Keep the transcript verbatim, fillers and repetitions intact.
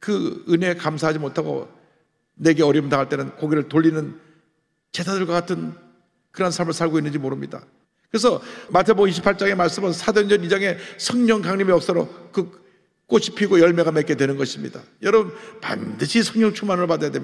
그 은혜에 감사하지 못하고 내게 어려움 당할 때는 고개를 돌리는 제자들과 같은 그런 삶을 살고 있는지 모릅니다. 그래서 마태복음 이십팔 장의 말씀은 사도행전 이 장의 성령 강림의 역사로 그 꽃이 피고 열매가 맺게 되는 것입니다. 여러분 반드시 성령 충만을 받아야 됩니다.